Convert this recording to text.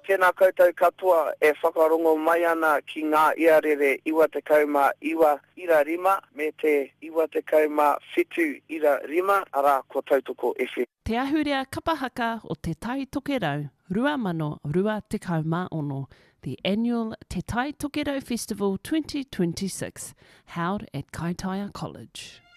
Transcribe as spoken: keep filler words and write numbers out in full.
tēnā koutou katoa e whakarongo mai ana ki ngā iarere iwa te kauma iwa ira rima me te iwa te kauma whitu ira rima ara ko Tautoko F M. Te ahurea kapahaka o Te Tai Tokerau, Rua Mano Rua Te Kaumā Ono, the annual Te Tai Tokerau Festival twenty twenty-six, held at Kaitaia College.